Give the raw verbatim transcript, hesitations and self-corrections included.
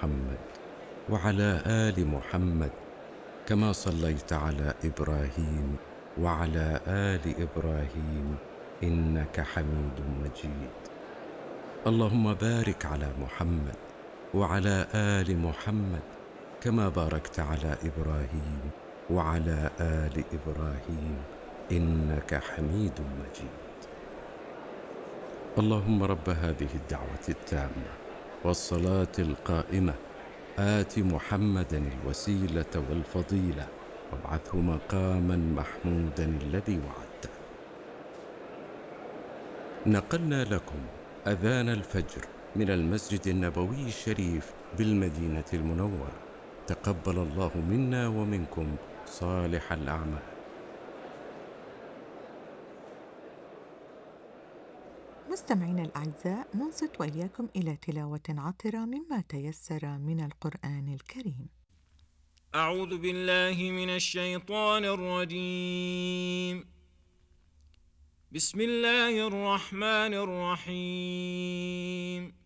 محمد وعلى آل محمد كما صليت على إبراهيم وعلى آل إبراهيم إنك حميد مجيد. اللهم بارك على محمد وعلى آل محمد كما باركت على إبراهيم وعلى آل إبراهيم إنك حميد مجيد. اللهم رب هذه الدعوة التامة والصلاة القائمة آت محمدا الوسيلة والفضيلة وابعثه مقاما محمودا الذي وعدته. نقلنا لكم أذان الفجر من المسجد النبوي الشريف بالمدينة المنورة. تقبل الله منا ومنكم صالح الأعمال. مستمعينا الأعزاء، ننصت وإياكم إلى تلاوة عطرة مما تيسر من القرآن الكريم. أعوذ بالله من الشيطان الرجيم. بسم الله الرحمن الرحيم.